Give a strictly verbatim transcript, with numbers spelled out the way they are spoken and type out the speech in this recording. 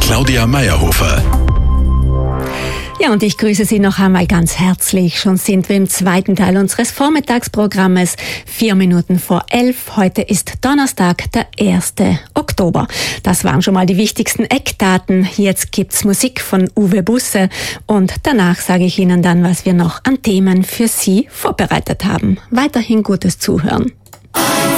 Claudia Meyerhofer. Ja, und ich grüße Sie noch einmal ganz herzlich. Schon sind wir im zweiten Teil unseres Vormittagsprogrammes. Vier Minuten vor elf. Heute ist Donnerstag, der erste Oktober. Das waren schon mal die wichtigsten Eckdaten. Jetzt gibt's Musik von Uwe Busse. Und danach sage ich Ihnen dann, was wir noch an Themen für Sie vorbereitet haben. Weiterhin gutes Zuhören.